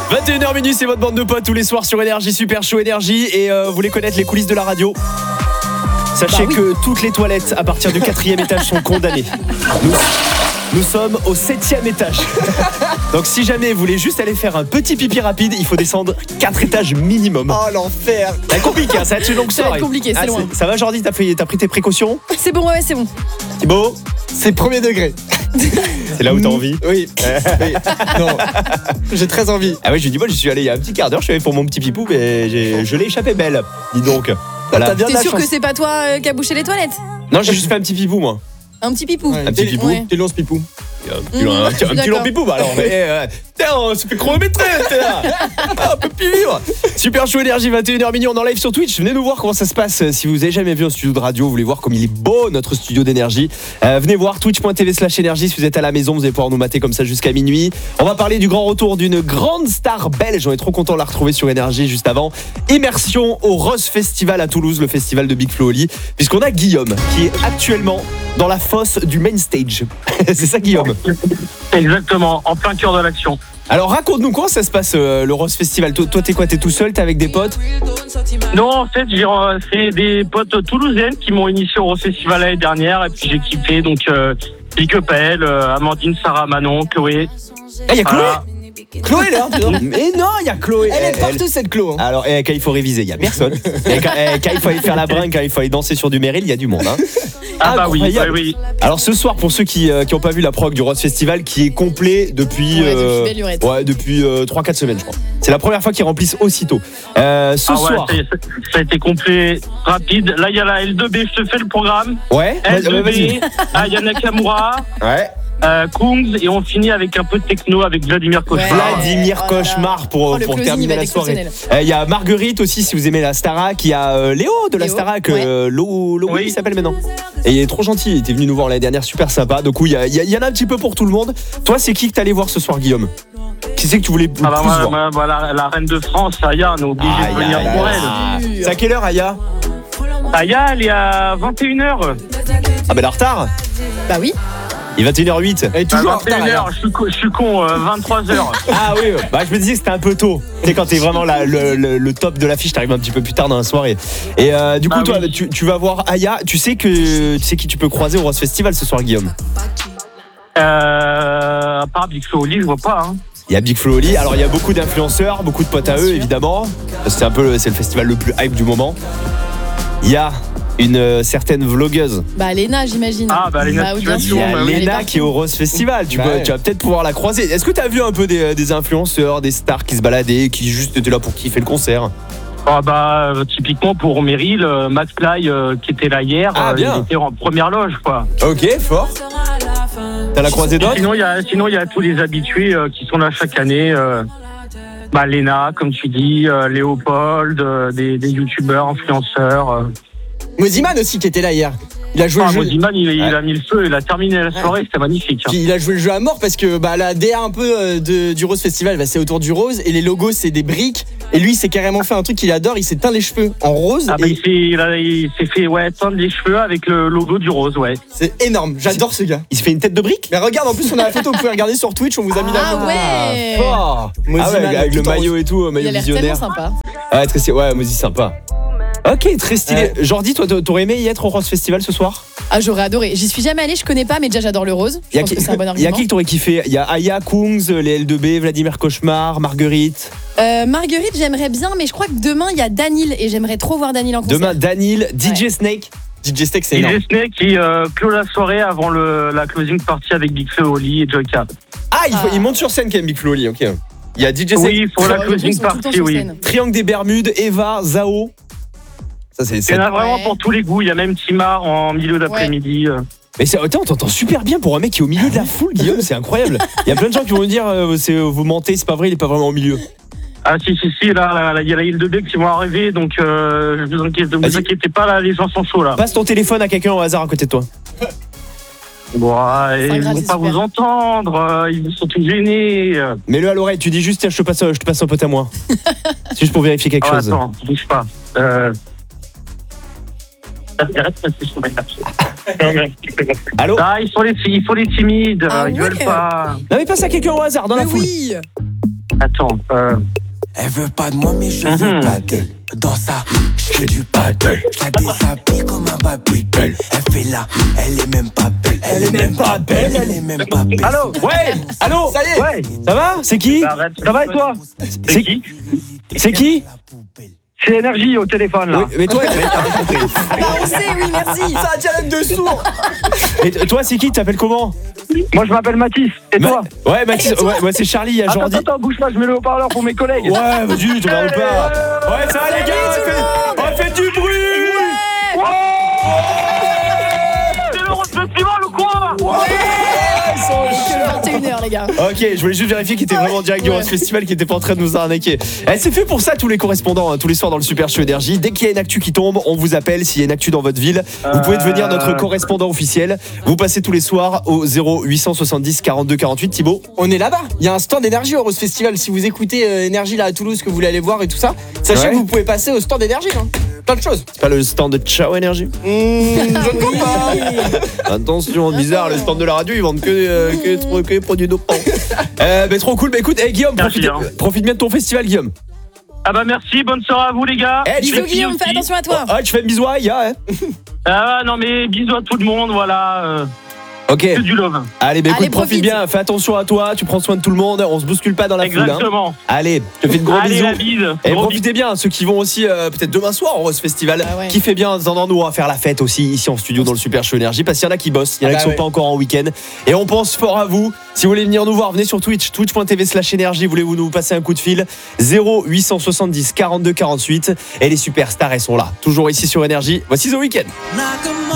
21h minuit, c'est votre bande de potes tous les soirs sur Énergie, Super Show Énergie. Et vous voulez connaître les coulisses de la radio? Sachez que toutes les toilettes à partir du 4e étage sont condamnées. Nous sommes au 7e étage. Donc si jamais vous voulez juste aller faire un petit pipi rapide, il faut descendre 4 étages minimum. Oh l'enfer. C'est compliqué, ça va être une longue soirée. C'est compliqué, c'est loin. Ça va Jordi, t'as pris tes précautions? C'est bon, ouais, c'est bon. Thibaut? C'est premier degré. C'est là où t'as envie? Oui. Non, j'ai très envie. Ah ouais, je lui dis, moi j'y suis allé il y a un petit quart d'heure, je suis allé pour mon petit pipou, mais je l'ai échappé belle. Dis donc. Voilà. T'es sûr que c'est pas toi qui a bouché les toilettes? Non, j'ai juste fait un petit pipou moi. Un petit pipou. Ouais, Un petit pipou. Ouais. T'es long ce pipou. Un petit long pipou, bah alors. Tiens, on se fait chronométrer, t'es là. Ah, on peut plus vivre. Super Show Énergie, 21h minuit, on est en live sur Twitch. Venez nous voir comment ça se passe. Si vous avez jamais vu un studio de radio, vous voulez voir comme il est beau notre studio d'énergie. Venez voir twitch.tv/énergie. Si vous êtes à la maison, vous allez pouvoir nous mater comme ça jusqu'à minuit. On va parler du grand retour d'une grande star belge. On est trop content de la retrouver sur Énergie juste avant. Immersion au Rose Festival à Toulouse, le festival de Big Flo Oli. Puisqu'on a Guillaume qui est actuellement dans la fosse du main stage. C'est ça Guillaume? Exactement, en plein cœur de l'action. Alors raconte-nous comment ça se passe le Rose Festival. Toi t'es quoi? T'es tout seul? T'es avec des potes? Non, en fait, c'est des potes toulousaines qui m'ont initié au Rose Festival l'année dernière et puis j'ai kiffé. Donc, Big Up à elle, Amandine, Sarah, Manon, Chloé. Ah, il y a Chloé? Voilà. Chloé là. Mais non, il y a Chloé. Elle est partout cette Chloé. Hein. Alors, quand il faut réviser, il y a personne. Et quand il faut aller faire la bringue, quand il faut aller danser sur du Meryl, il y a du monde. Hein. Ah bah oui, Incroyable. oui. Alors ce soir, pour ceux qui n'ont pas vu la prog du Rose Festival, qui est complet depuis belle lurette. 3-4 semaines, je crois. C'est la première fois qu'ils remplissent aussitôt. Soir. Ça a été complet, rapide. Là, il y a la L2B, je te fais le programme. Ouais. L2B, Ayana Kamura. Ouais. Kungs, et on finit avec un peu de techno avec Vladimir Cauchemar. Vladimir Cauchemar pour terminer la soirée. Il y a Marguerite aussi, si vous aimez la Starac. Il y a Léo de la Starac, Lo, il s'appelle maintenant. Et il est trop gentil, il était venu nous voir l'année dernière, super sympa. Donc oui, il y en a un petit peu pour tout le monde. Toi, c'est qui que t'allais voir ce soir, Guillaume? Qui c'est que tu voulais plus voir? La reine de France, Aya, on est obligé de venir pour elle. C'est à quelle heure, Aya? Aya, elle est à 21h. Ah ben, elle est en retard. Bah oui. Il est 21h08. Elle est toujours en retard. 21h, je suis con, 23h. Ah oui, bah je me disais que c'était un peu tôt. Tu sais, quand t'es vraiment le top de l'affiche, t'arrives un petit peu plus tard dans la soirée. Et du coup, toi, oui. tu vas voir Aya. Tu sais qui tu peux croiser au Rose Festival ce soir, Guillaume? À part Big Flo Oli, je vois pas. Hein. Il y a Big Flo Oli. Alors il y a beaucoup d'influenceurs, beaucoup de potes à eux, évidemment. C'est le festival le plus hype du moment. Il y a une certaine vlogueuse. Bah Léna, j'imagine. Ah bah Léna, il y a Léna qui est au Rose Festival. Tu vas peut-être pouvoir la croiser. Est-ce que tu as vu un peu des influenceurs, des stars qui se baladaient, qui juste étaient là pour kiffer le concert? Ah bah typiquement pour Meryl, Matt Fly qui était là hier, il était en première loge quoi. Ok, fort. T'as la croisée d'autres? Sinon il y a tous les habitués qui sont là chaque année. Léna, comme tu dis, Léopold, des youtubeurs, influenceurs. Moziman aussi qui était là hier. Il a joué le jeu. Moziman, il a mis le feu, il a terminé la soirée, c'était magnifique. Puis il a joué le jeu à mort parce que la DA un peu du Rose Festival, c'est autour du rose et les logos c'est des briques. Et lui, il s'est carrément fait un truc qu'il adore, il s'est teint les cheveux en rose. Il s'est fait teindre les cheveux avec le logo du rose, ouais. C'est énorme, j'adore ce gars. Il se fait une tête de brique? Mais regarde, en plus on a la photo, vous pouvez regarder sur Twitch, on vous a mis la photo. Ouais. Fort. Avec le maillot et tout, maillot visionnaire. Il a l'air tellement Ouais, sympa. ouais, Mozi sympa. Ok, très stylé. Jordi, toi, t'aurais aimé y être au Rose Festival ce soir? Ah, j'aurais adoré. J'y suis jamais allée, je connais pas, mais déjà j'adore le rose. Je pense que c'est un bon argument. Il y a qui que t'aurais kiffé? Il y a Aya, Kungs, les L2B, Vladimir Cauchemar, Marguerite. Marguerite, j'aimerais bien, mais je crois que demain il y a Danil et j'aimerais trop voir Danil en concert. Demain, Danil, DJ Snake. DJ Snake, c'est énorme. DJ Snake qui clôt la soirée avant la closing party avec Big Flo Oli et Joyka. Il monte sur scène quand même, Big Flo Oli, ok. Il y a DJ Snake. Oui, pour la closing party, oui. Triangle des Bermudes, Eva, Zao. Il y en a vraiment pour tous les goûts. Il y a même Timar en milieu d'après-midi. Mais on t'entend super bien pour un mec qui est au milieu de la foule, Guillaume, c'est incroyable. Il y a plein de gens qui vont me dire vous mentez, c'est pas vrai, il est pas vraiment au milieu. Ah si, là, il y a la île de B qui vont arriver, donc ne vous inquiétez pas, là, les gens sont chauds là. Passe ton téléphone à quelqu'un au hasard à côté de toi. Bon, ils vont pas vous entendre, ils sont tous gênés. Mets-le à l'oreille, tu dis juste tiens, je te passe un pote à moi. C'est juste pour vérifier quelque chose. Attends, bouge pas. Allô? Ah, il faut les timides, ils veulent pas. Non mais passe à quelqu'un au hasard dans la foule. Oui. Attends. Elle veut pas de moi, mais je veux pas d'elle. Dans ça, je fais du paddle. Je la déshabille comme un baby-doll. Elle fait là, elle est même pas belle. Elle est même pas belle, elle est même pas belle. Allô? Ouais, allô. Ça y est. Ouais. Ça va? C'est qui? Arrête. Ça va et toi? C'est qui? C'est qui? C'est Énergie au téléphone là. Oui, mais toi, t'as compris. Bah, on sait, oui, merci. Ça a dialogue de sourds. Et toi, c'est qui? Tu t'appelles comment? Moi je m'appelle Mathis. Et toi? Ouais, Mathis, ouais, c'est Charlie, il y a Attends, Jordi. attends, bouge pas, je mets le haut-parleur pour mes collègues. Ouais, vas-y, tu regardes pas. Ouais, ça va les gars, on fait du bruit. C'est l'Eurofestival ou quoi? Que 21h, les gars. Ok, je voulais juste vérifier qu'il était vraiment direct du Rose Festival, qu'il était pas en train de nous arnaquer. C'est fait pour ça, tous les correspondants, hein, tous les soirs dans le Super Show Énergie. Dès qu'il y a une actu qui tombe, on vous appelle. S'il y a une actu dans votre ville, vous pouvez devenir notre correspondant officiel. Vous passez tous les soirs au 0870 42 48. Thibaut? On est là-bas. Il y a un stand énergie au Rose Festival. Si vous écoutez Énergie là à Toulouse, que vous voulez aller voir et tout ça, sachez Ouais. que vous pouvez passer au stand énergie. Hein. Plein de choses. C'est pas le stand de Ciao Énergie? Je ne crois pas. Attention, bizarre, le stand de la radio, ils vendent que des produits dopants. Mais trop cool. Mais écoute, Guillaume, Merci, profite bien de ton festival, Guillaume. Ah bah merci, bonne soirée à vous les gars. Tu Bisous, fais, Guillaume, fais attention à toi. tu fais un bisou à Aya, hein? Ah non mais bisous à tout le monde, voilà. Ok. Que du love. Allez, bah écoute, Allez, profite profite. bien, fais attention à toi, tu prends soin de tout le monde, on se bouscule pas dans la foule. Hein. Exactement. Allez, je te fais de gros Allez bisous. la bise. Et Gros profitez bien, ceux qui vont aussi peut-être demain soir au Rose Festival, Ah ouais. qui fait bien en attendant, nous on va faire la fête aussi ici en studio dans le Super Show Énergie, parce qu'il y en a qui bossent, il y en a qui sont pas encore en week-end. Et on pense fort à vous. Si vous voulez venir nous voir, venez sur Twitch, twitch.tv/énergie. Voulez-vous nous passer un coup de fil? 0870 42 48. Et les superstars, elles sont là, toujours ici sur Énergie. Voici The Weeknd. Knock 'em